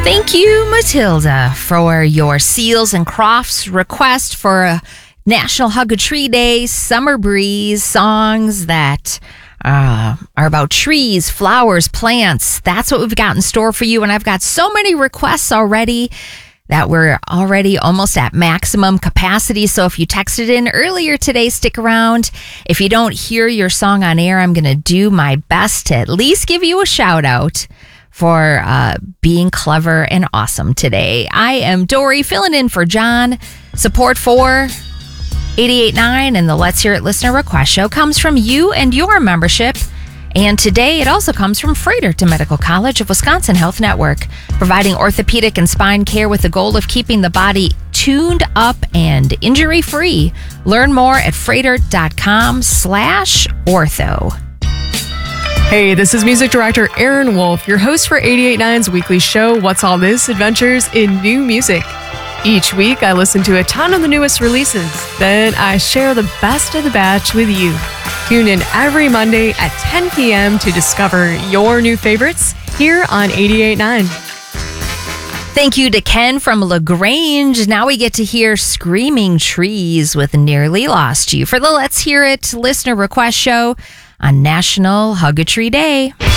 Thank you, Matilda, for your Seals and Crofts request for a National Hug a Tree Day Summer Breeze songs that are about trees, flowers, plants. That's what we've got in store for you. And I've got so many requests already that we're already almost at maximum capacity. So if you texted in earlier today, stick around. If you don't hear your song on air, I'm going to do my best to at least give you a shout out for being clever and awesome today. I am Dory, filling in for John. Support for 88.9 and the Let's Hear It Listener Request Show comes from you and your membership. And today it also comes from Fredericton Medical College of Wisconsin Health Network, providing orthopedic and spine care with the goal of keeping the body tuned up and injury-free. Learn more at fredert.com/ortho. Hey, this is music director Aaron Wolf, your host for 88.9's weekly show, What's All This? Adventures in New Music. Each week, I listen to a ton of the newest releases. Then I share the best of the batch with you. Tune in every Monday at 10 p.m. to discover your new favorites here on 88.9. Thank you to Ken from LaGrange. Now we get to hear Screaming Trees with Nearly Lost You for the Let's Hear It Listener Request Show on National Hug a Tree Day.